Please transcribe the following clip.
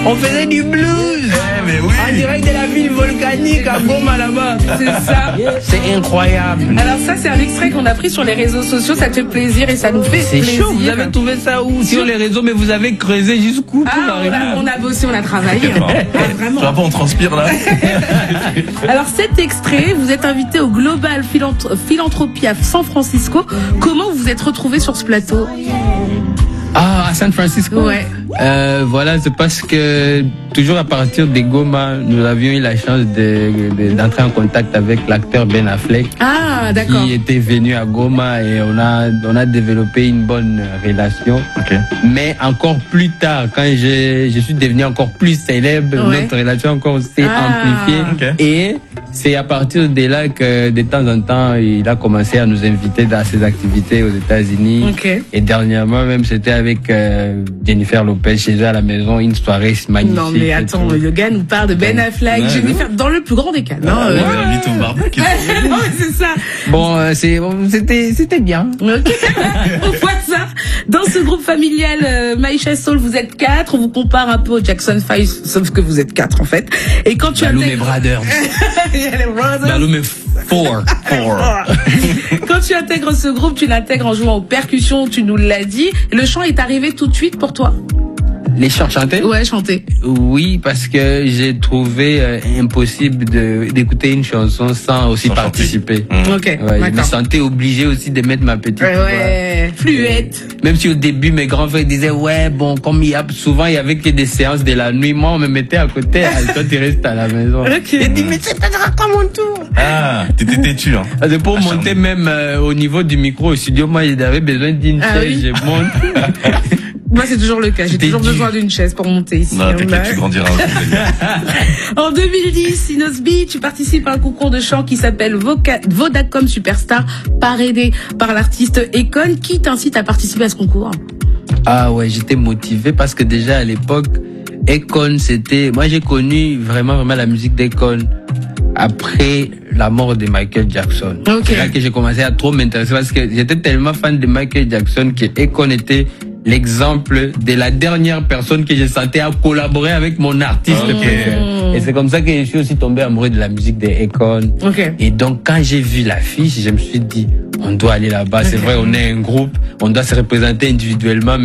On faisait du blues. Mais oui. En direct de la ville volcanique à Goma là-bas. C'est ça. C'est incroyable. Alors ça, c'est un extrait qu'on a pris sur les réseaux sociaux. Ça te fait plaisir et ça nous fait C'est plaisir. chaud. Vous avez trouvé ça où? Sur les réseaux, mais vous avez creusé jusqu'où pour arriver. On a bossé, on a travaillé. Tu vois pas, on transpire là. Alors cet extrait, vous êtes invité au Global Philanthropie à San Francisco. Comment vous vous êtes retrouvé sur ce plateau? Ah, à San Francisco? Ouais. Voilà, c'est parce que toujours à partir de Goma, nous avions eu la chance d'entrer en contact avec l'acteur Ben Affleck. Ah, d'accord. Qui était venu à Goma et on a développé une bonne relation. Okay. Mais encore plus tard, quand je suis devenu encore plus célèbre, notre relation encore s'est amplifiée. Okay. Et c'est à partir de là que de temps en temps, il a commencé à nous inviter dans ses activités aux États-Unis. Okay. Et dernièrement même, c'était avec Jennifer Lopez chez eux à la maison, une soirée magnifique. Non mais attends, le gars nous parle de Ben Affleck, Jennifer, dans le plus grand des cas. Non, non, c'est ça. Bon, c'était bien. Okay. On voit ça. Dans ce groupe familial, Maïcha Soul, vous êtes 4. On vous compare un peu au Jackson 5, sauf que vous êtes 4 en fait. Et quand tu Balou mes brothers. Balou mes 4. Quand tu intègres ce groupe, tu l'intègres en jouant aux percussions, tu nous l'as dit. Le chant est arrivé tout de suite pour toi? Les chants chantés? Ouais, chanter. Oui, parce que j'ai trouvé impossible d'écouter une chanson sans aussi participer. Ok. Ouais, je me sentais obligé aussi de mettre ma petite voix. Fluette. Même si au début mes grands frères disaient ouais bon, comme souvent il y avait que des séances de la nuit, moi on me mettait à côté. Toi tu restes à la maison. Okay. Et dit mais c'est pas à mon tour. Ah, t'étais têtu hein. C'est pour monter même au niveau du micro au studio, moi j'avais besoin d'une chaise, je monte. Moi, c'est toujours le cas. J'ai toujours besoin d'une chaise pour monter ici. Non, t'inquiète, tu grandiras. En 2010, Inosby, tu participes à un concours de chant qui s'appelle Vodacom Superstar, parrainé par l'artiste Akon. Qui t'incite à participer à ce concours? Ah ouais, j'étais motivé parce que déjà à l'époque, Akon, moi j'ai connu vraiment la musique d'Akon après la mort de Michael Jackson. Okay. C'est là que j'ai commencé à trop m'intéresser parce que j'étais tellement fan de Michael Jackson que Akon était l'exemple de la dernière personne que je sentais à collaborer avec mon artiste préféré. Et c'est comme ça que je suis aussi tombé amoureux de la musique de Akon. Okay. Et donc quand j'ai vu l'affiche, je me suis dit on doit aller là-bas. C'est vrai, on est un groupe, on doit se représenter individuellement.